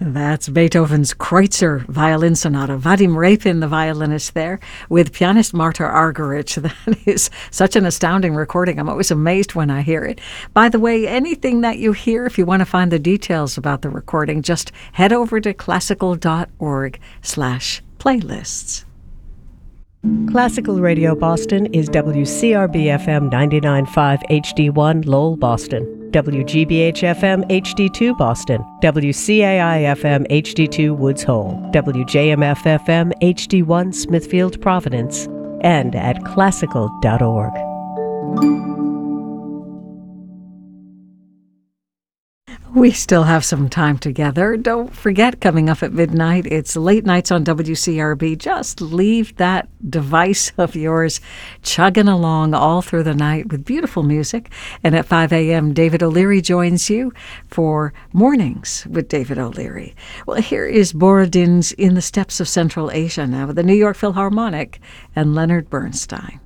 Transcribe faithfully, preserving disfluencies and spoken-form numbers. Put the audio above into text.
That's Beethoven's Kreutzer Violin Sonata. Vadim Repin, the violinist there, with pianist Marta Argerich. That is such an astounding recording. I'm always amazed when I hear it. By the way, anything that you hear, if you want to find the details about the recording, just head over to classical.org slash playlists. Classical Radio Boston is W C R B F M ninety-nine point five H D one Lowell, Boston, W G B H F M H D two Boston, W C A I F M H D two Woods Hole, W J M F F M H D one Smithfield, Providence, and at classical dot org. We still have some time together. Don't forget, coming up at midnight, it's Late Nights on W C R B. Just leave that device of yours chugging along all through the night with beautiful music. And at five a.m., David O'Leary joins you for Mornings with David O'Leary. Well, here is Borodin's In the Steppes of Central Asia now with the New York Philharmonic and Leonard Bernstein.